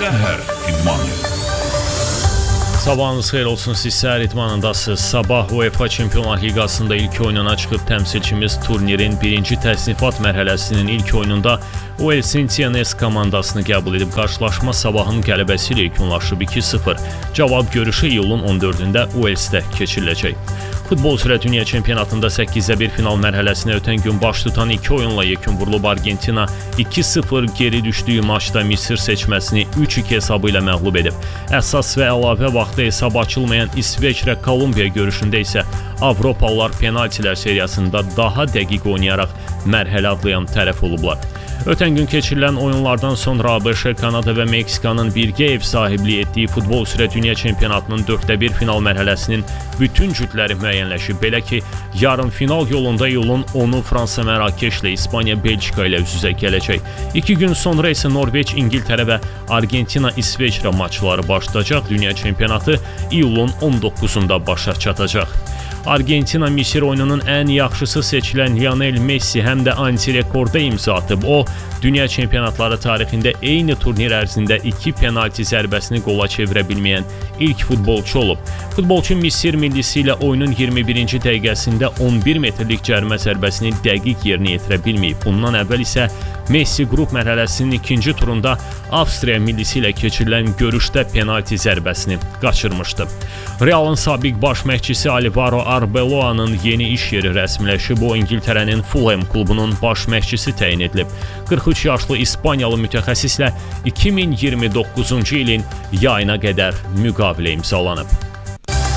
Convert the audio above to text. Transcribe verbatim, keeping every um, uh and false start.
Səhər İdmanı. Sabahınız xeyir olsun, siz səhər idmanındasınız. Sabah UEFA Çempionlar Liqasında ilk oyununa çıxıb təmsilçimiz turnirin birinci təsnifat mərhələsinin ilk oyununda Uelsin T N S komandasını qəbul edib. Qarşılaşma Sabahın qələbəsi ilə yekunlaşıb iki sıfır. Cavab görüşü iyulun on dördündə Uelsdə keçiriləcək. Futbol üzrə dünya çempionatında səkkizdə bir final mərhələsinə ötən gün baş tutan iki oyunla yekun vurulub. Argentina iki sıfır geri düşdüyü maçda Misir seçməsini üç iki hesabı ilə məğlub edib. Əsas və əlavə vaxtda hesab açılmayan İsveçrə Kolumbiya görüşündə isə Avropalılar penaltilər seriyasında daha dəqiq oynayaraq mərhələ adlayan tərəf olublar. Ötən gün keçirilən oyunlardan sonra A B Ş, Kanada və Meksikanın birgə ev sahibliyi etdiyi futbol üzrə dünya çempionatının dörddə bir final mərhələsinin bütün cütləri müəyyənləşib. Belə ki, yarım final yolunda iyulun onu Fransa Mərakeşlə, İspaniya Belçika ilə üz-üzə gələcək. İki gün sonra isə Norveç, İngiltərə və Argentina İsveçrə maçları başlayacaq. Dünya çempionatı iyulun on doqquzunda başa çatacaq. Argentina Misir oyununun ən yaxşısı seçilən Lionel Messi həm də anti-rekorda imza atıb. O, dünya çempionatları tarixində eyni turnir ərzində iki penalti zərbəsini qola çevirə bilməyən ilk futbolçu olub. Futbolçu Misir millisi ilə oyunun iyirmi birinci dəqiqəsində on bir metrlik cərimə zərbəsini dəqiq yerinə yetirə bilməyib. Bundan əvvəl isə Messi qrup mərhələsinin ikinci turunda Avstriya millisi ilə keçirilən görüşdə penalti zərbəsini qaçırmışdı. Realın sabiq baş məşqçisi Alvaro Arbeloa'nın yeni iş yeri rəsmiləşib. O, İngiltərənin Fulham klubunun baş məşqçisi təyin edilib. qırx üç yaşlı İspaniyalı mütəxəssislə iki min iyirmi doqquzuncu ilin yayına qədər müqavilə imzalanıb.